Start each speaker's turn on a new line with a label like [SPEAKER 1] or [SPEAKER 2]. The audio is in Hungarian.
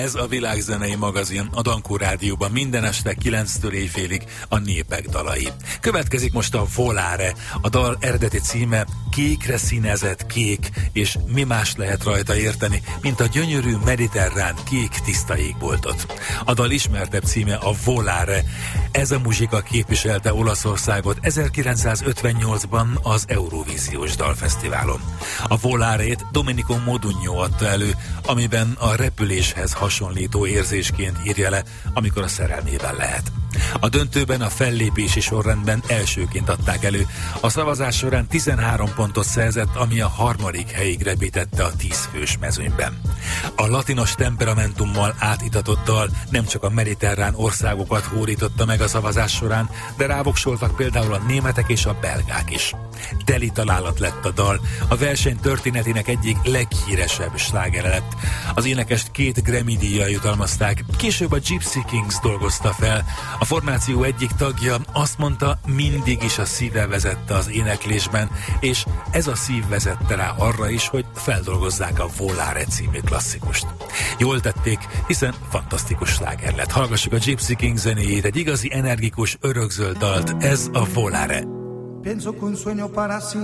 [SPEAKER 1] Ez a világzenei magazin a Dankó Rádióban minden este 9-től éjfélig a népek dalai. Következik most a Volare, a dal eredeti címe Kékre színezett kék, és mi más lehet rajta érteni, mint a gyönyörű mediterrán kék tiszta égboltot. A dal ismertebb címe a Volare. Ez a muzsika képviselte Olaszországot 1958-ban az Eurovíziós Dalfesztiválon. A Volárét Domenico Modugno adta elő, amiben a repüléshez hasonlító érzésként írja le, amikor a szerelmében lehet. A döntőben a fellépési sorrendben elsőként adták elő. A szavazás során 13 pontot szerzett, ami a harmadik helyig repítette a 10 fős mezőnyben. A latinos temperamentummal átitatott dal nem csak a mediterrán országokat hódította meg a szavazás során, de rávoksoltak például a németek és a belgák is. Teli találat lett a dal, a verseny történetének egyik leghíresebb slágere lett. Az énekest 2 Grammy-díjjal jutalmazták, később a Gypsy Kings dolgozta fel. A formáció egyik tagja azt mondta, mindig is a szíve vezette az éneklésben, és ez a szív vezette rá arra is, hogy feldolgozzák a Volare című klasszikust. Jól tették, hiszen fantasztikus sláger lett. Hallgassuk a Gypsy Kings zenéjét, egy igazi energikus, örökzöld dalt, ez a Volare.
[SPEAKER 2] Pienso que un sueño para